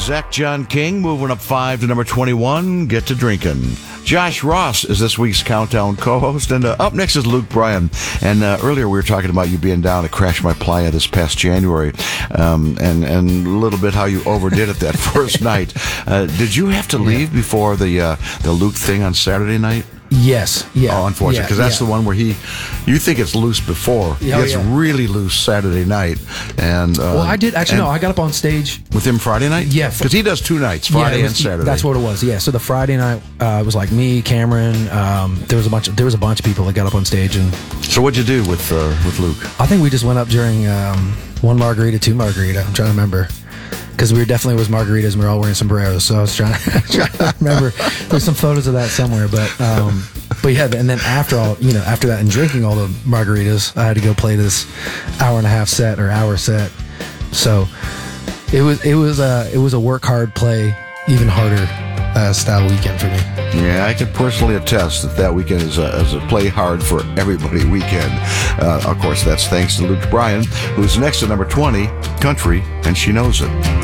Zach John King moving up 5 to number 21, Get to Drinkin'. Josh Ross is this week's Countdown co-host, and up next is Luke Bryan. And earlier we were talking about you being down at Crash My Playa this past January, and a little bit how you overdid it that first night. Did you have to leave before the Luke thing on Saturday night? Yes. Yeah. Oh, unfortunately, because that's the one where you think it's loose before. He gets really loose Saturday night. And well, I did actually. No, I got up on stage with him Friday night. Yeah, because he does 2 nights, Friday and Saturday. That's what it was. Yeah. So the Friday night it was like me, Cameron. There was a bunch of people that got up on stage. And so what'd you do with Luke? I think we just went up during 1 margarita, 2 margarita. I'm trying to remember. Because we definitely was margaritas and we were all wearing sombreros, so I was trying to remember. There's some photos of that somewhere, but yeah. And then after that and drinking all the margaritas, I had to go play this hour set. So it was a work hard, play even harder style weekend for me. Yeah, I can personally attest that weekend is a play hard for everybody weekend. Of course, that's thanks to Luke Bryan, who's next at number 20, Country, and She Knows It.